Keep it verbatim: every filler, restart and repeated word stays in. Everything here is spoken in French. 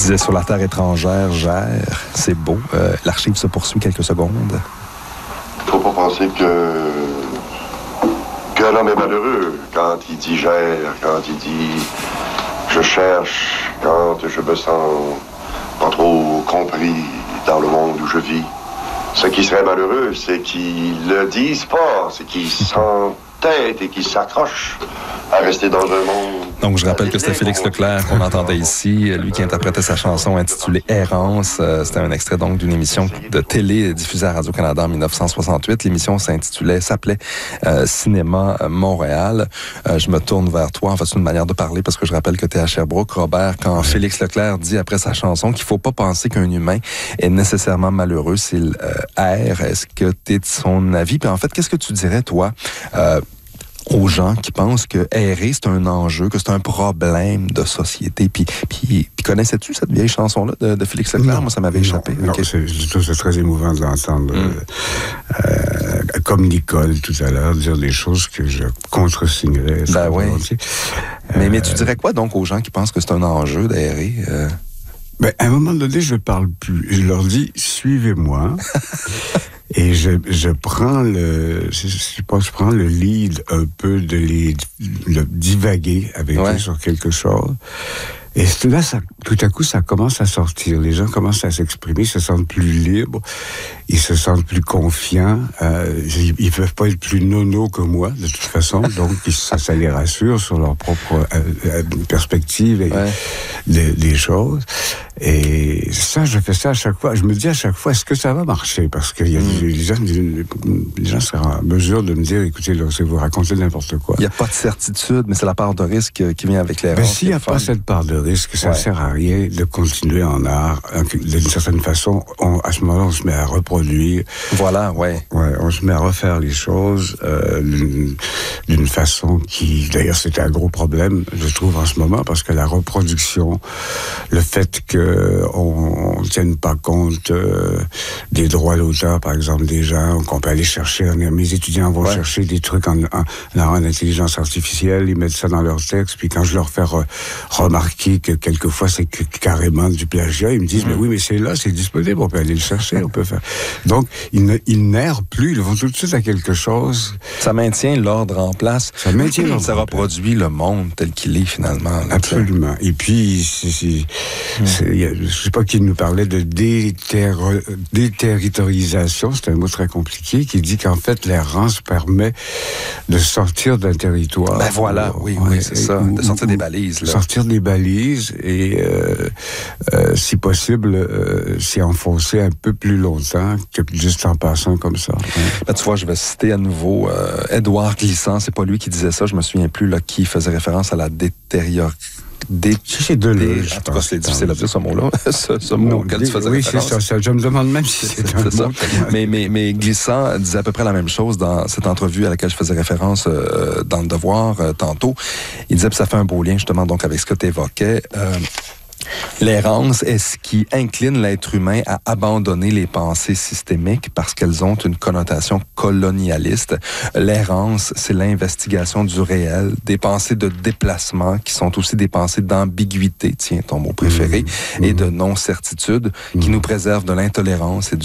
disais sur la terre étrangère, gère, c'est beau. Euh, l'archive se poursuit quelques secondes. Il faut pas penser que que l'homme est malheureux quand il dit gère, quand il dit je cherche, quand je me sens pas trop compris dans le monde où je vis. Ce qui serait malheureux, c'est qu'ils le disent pas, c'est qu'ils s'entêtent et qu'ils s'accrochent à rester dans un monde. Donc, je rappelle que c'était Félix Leclerc qu'on entendait ici, lui qui interprétait sa chanson intitulée Errance. C'était un extrait donc d'une émission de télé diffusée à Radio-Canada en dix-neuf cent soixante-huit. L'émission s'intitulait, s'appelait euh, Cinéma Montréal. Euh, je me tourne vers toi. En fait, c'est une manière de parler parce que je rappelle que tu es à Sherbrooke, Robert, quand oui. Félix Leclerc dit après sa chanson qu'il faut pas penser qu'un humain est nécessairement malheureux s'il euh, erre. Est-ce que tu es de son avis? Puis en fait, qu'est-ce que tu dirais, toi, euh, aux gens qui pensent que errer, c'est un enjeu, que c'est un problème de société. Puis, puis, puis connaissais-tu cette vieille chanson-là de, de Félix Leclerc? Non, Moi, ça m'avait non, échappé. Non, okay. c'est, je trouve c'est très émouvant de l'entendre. Mm. Euh, comme Nicole, tout à l'heure, dire des choses que je contre-signerais. Ben oui. Euh, mais, mais tu dirais quoi donc aux gens qui pensent que c'est un enjeu d'errer? Euh... Ben, à un moment donné, je parle plus. Je leur dis, suivez-moi. Et je, je prends le, je, je, je prends le lead un peu de les de divaguer avec ouais. eux sur quelque chose. Et là, ça, tout à coup, ça commence à sortir. Les gens commencent à s'exprimer, ils se sentent plus libres, ils se sentent plus confiants. Euh, ils, ils peuvent pas être plus nono que moi, de toute façon. Donc, ça, ça les rassure sur leur propre euh, perspective et ouais. des, des choses. Et ça, je fais ça à chaque fois. Je me dis à chaque fois, est-ce que ça va marcher? Parce que y a, mm. les, gens, les gens seraient en mesure de me dire, écoutez, là, c'est vous racontez n'importe quoi. Il n'y a pas de certitude, mais c'est la part de risque qui vient avec l'erreur. Mais s'il n'y a pas cette part de risque, ça ne ouais. sert à rien de continuer en art. D'une certaine façon, on, à ce moment-là, on se met à reproduire. Voilà, ouais. ouais on se met à refaire les choses euh, d'une, d'une façon qui, d'ailleurs, c'est un gros problème, je trouve, en ce moment, parce que la reproduction, le fait qu'on ne tienne pas compte euh, des droits d'auteur, par exemple, des gens, qu'on peut aller chercher, mes étudiants vont ouais. chercher des trucs en, en, en intelligence artificielle, ils mettent ça dans leur texte, puis quand je leur fais re, remarquer que quelquefois c'est que, carrément du plagiat, ils me disent, mmh. mais oui, mais c'est là, c'est disponible, on peut aller le chercher, on peut faire. Donc, ils, ne, ils n'errent plus, ils vont tout de suite à quelque chose. Ça maintient l'ordre en place. Ça maintient l'ordre Ça reproduit le monde tel qu'il est, finalement. Là, absolument. Et puis, c'est, c'est, mmh. c'est, y a, je sais pas qui nous parlait de déterri- déterritorisation, c'est un mot très compliqué, qui dit qu'en fait, l'errance permet de sortir d'un territoire. Ben voilà, oui, oui, c'est ça, ou, de sortir ou, des balises. Là. Sortir des balises et, euh, euh, si possible, euh, s'y enfoncer un peu plus longtemps que juste en passant comme ça. Hein. Ben, tu vois, je vais citer à nouveau euh, Édouard Glissant, c'est pas lui qui disait ça, je me souviens plus, là, qui faisait référence à la détérioration. Des, c'est de des, en tout cas, c'est difficile à dire ce mot-là, ce, ce mot auquel tu faisais oui, référence. Oui, c'est ça, ça. Je me demande même si c'est, c'est un c'est mot. Ça. mais, mais, mais Glissant disait à peu près la même chose dans cette entrevue à laquelle je faisais référence euh, dans Le Devoir euh, tantôt. Il disait que ça fait un beau lien justement donc avec ce que tu évoquais. Euh, L'errance est ce qui incline l'être humain à abandonner les pensées systémiques parce qu'elles ont une connotation colonialiste. L'errance, c'est l'investigation du réel, des pensées de déplacement qui sont aussi des pensées d'ambiguïté, tiens, ton mot préféré, mmh. et de non-certitude, mmh. qui nous préservent de l'intolérance et du